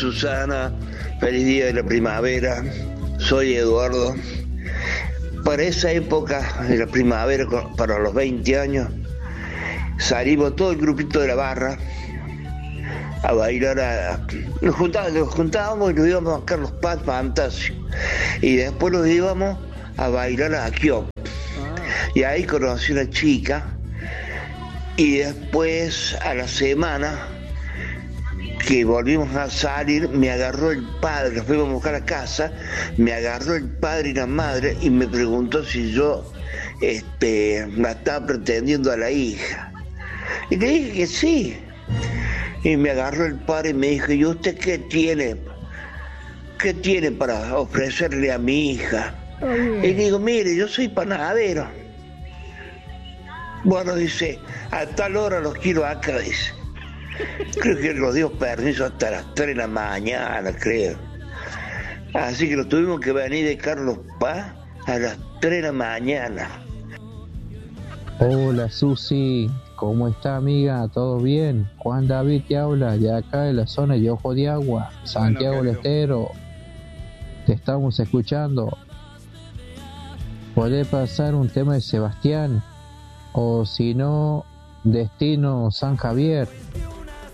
Susana, feliz día de la primavera, soy Eduardo. Para esa época de la primavera, para los 20 años, salimos todo el grupito de la barra a bailar. Nos juntábamos y nos íbamos a Carlos Paz Fantasio. Y después nos íbamos a bailar a Kiosk. Y ahí conocí una chica. Y después, a la semana que volvimos a salir, me agarró el padre, fuimos a buscar a casa, me agarró el padre y la madre y me preguntó si yo la estaba pretendiendo a la hija. Y le dije que sí. Y me agarró el padre y me dijo, ¿y usted qué tiene? ¿Qué tiene para ofrecerle a mi hija? Y le digo, mire, yo soy panadero. Bueno, dice, a tal hora los quiero acá, dice. Creo que nos dio permiso hasta las 3 de la mañana, creo. Así que nos tuvimos que venir de Carlos Paz a las 3 de la mañana. Hola Susi, ¿cómo está amiga? ¿Todo bien? Juan David te habla, de acá de la zona de Ojo de Agua, Santiago del Estero. Te estamos escuchando. ¿Podés pasar un tema de Sebastián? O si no, Destino San Javier.